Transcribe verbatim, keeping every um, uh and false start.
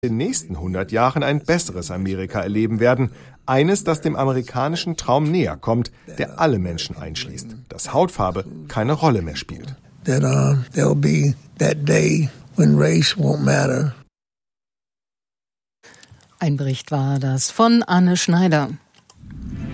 in den nächsten hundert Jahren ein besseres Amerika erleben werden. Eines, das dem amerikanischen Traum näher kommt, der alle Menschen einschließt. Dass Hautfarbe keine Rolle mehr spielt. That, uh, there'll be that day when race won't matter. Ein Bericht war das von Anne Schneider.